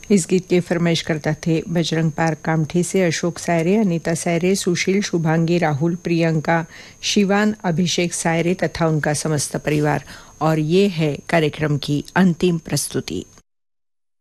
इस गीत की फरमाइश करता थे बजरंग पार्क कामठी से अशोक सायरे, अनीता सायरे, सुशील, शुभांगी, राहुल, प्रियंका, शिवान, अभिषेक सायरे तथा उनका समस्त परिवार। और ये है कार्यक्रम की अंतिम प्रस्तुति।